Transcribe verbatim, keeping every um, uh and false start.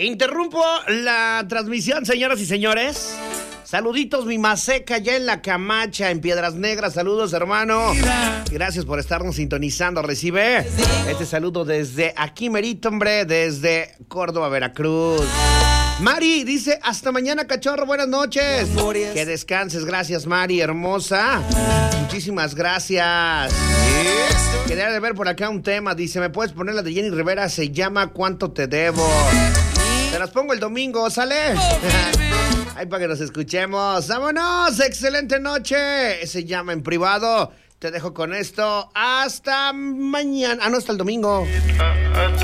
Interrumpo la transmisión, señoras y señores. Saluditos, mi Maseca, ya en la Camacha, en Piedras Negras. Saludos, hermano. Gracias por estarnos sintonizando. Recibe este saludo desde aquí, merito, hombre, desde Córdoba, Veracruz. Mari dice, hasta mañana, cachorro, buenas noches. Que descanses, gracias, Mari, hermosa. Muchísimas gracias. Quería de ver por acá un tema, dice, ¿me puedes poner la de Jenny Rivera? Se llama ¿Cuánto te debo? Te las pongo el domingo, ¿sale? Ay, para que nos escuchemos. ¡Vámonos! ¡Excelente noche! Se llama En Privado. Te dejo con esto. Hasta mañana. Ah, no, hasta el domingo.